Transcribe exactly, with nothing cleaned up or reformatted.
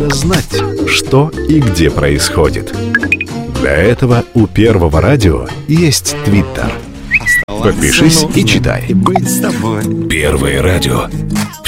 надо знать, что и где происходит. Для этого у Первого радио есть Твиттер. Подпишись и читай. Первое радио.